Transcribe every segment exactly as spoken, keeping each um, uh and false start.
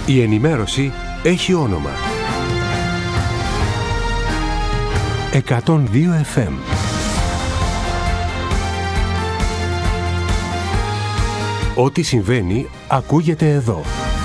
Η ενημέρωση έχει όνομα. εκατόν δύο εφ εμ. Ό,τι συμβαίνει ακούγεται εδώ.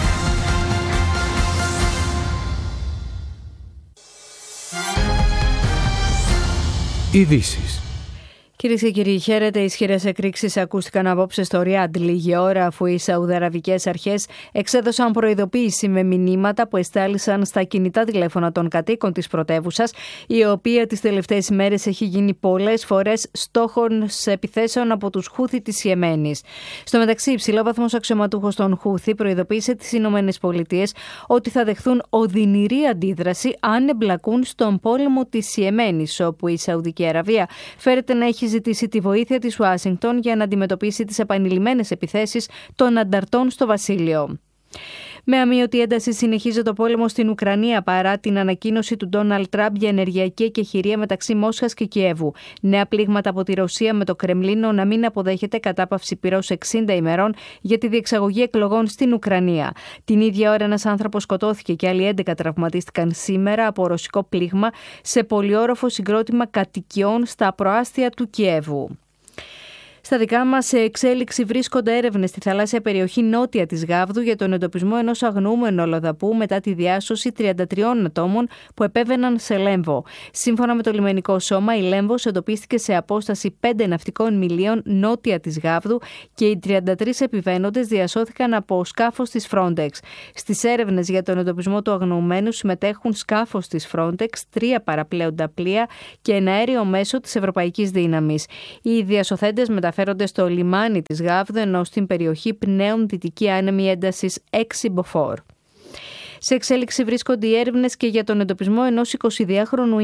Ειδήσεις. Κυρίες και κύριοι, χαίρετε. Ισχυρές εκρήξεις ακούστηκαν απόψε στο Ριάντ λίγη ώρα αφού οι σαουδαραβικές αρχές εξέδωσαν προειδοποίηση με μηνύματα που εστάλησαν στα κινητά τηλέφωνα των κατοίκων της πρωτεύουσας, η οποία τις τελευταίες ημέρες έχει γίνει πολλές φορές στόχων σε επιθέσεων από τους Χούθι της Ιεμένης. Στο μεταξύ, υψηλόβαθμος αξιωματούχος των Χούθι προειδοποίησε τις Ηνωμένες Πολιτείες ότι θα δεχθούν οδυνηρή αντίδραση αν εμπλακούν στον πόλεμο της Ιεμένης, όπου η Σαουδική Αραβία φέρεται να έχει ζητήσει τη βοήθεια της Ουάσιγκτον για να αντιμετωπίσει τις επανειλημμένες επιθέσεις των ανταρτών στο βασίλειο. Με αμείωτη ένταση συνεχίζεται ο πόλεμος στην Ουκρανία παρά την ανακοίνωση του Ντόναλντ Τραμπ για ενεργειακή εκεχηρία μεταξύ Μόσχας και Κιέβου. Νέα πλήγματα από τη Ρωσία με το Κρεμλίνο να μην αποδέχεται κατάπαυση πυρός εξήντα ημερών για τη διεξαγωγή εκλογών στην Ουκρανία. Την ίδια ώρα ένας άνθρωπος σκοτώθηκε και άλλοι έντεκα τραυματίστηκαν σήμερα από ρωσικό πλήγμα σε πολυόροφο συγκρότημα κατοικιών στα προάστια του Κιέβου. Στα δικά μας σε εξέλιξη βρίσκονται έρευνες στη θαλάσσια περιοχή νότια της Γάβδου για τον εντοπισμό ενός αγνοούμενου αλλοδαπού μετά τη διάσωση τριάντα τριών ατόμων που επέβαιναν σε Λέμβο. Σύμφωνα με το λιμενικό σώμα, η Λέμβος εντοπίστηκε σε απόσταση πέντε ναυτικών μιλίων νότια της Γάβδου και οι τριάντα τρεις επιβαίνοντες διασώθηκαν από σκάφος της Frontex. Στις έρευνες για τον εντοπισμό του αγνοωμένου συμμετέχουν σκάφος της Frontex, τρία παραπλέοντα πλοία και ένα αέριο μέσο της Ευρωπαϊκής Δύναμης. Οι διασωθέντες μεταφέρονται στο λιμάνι της Γάβδου, ενώ στην περιοχή πνέουν δυτική άνεμη έντασης έξι μποφόρ. Σε εξέλιξη βρίσκονται οι έρευνες και για τον εντοπισμό ενός εικοσιδυάχρονου